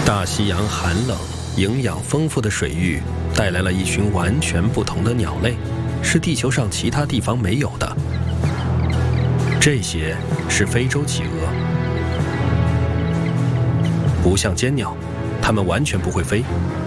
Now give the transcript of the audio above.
大西洋寒冷、营养丰富的水域带来了一群完全不同的鸟类，是地球上其他地方没有的。这些是非洲企鹅，不像尖鸟，它们完全不会飞，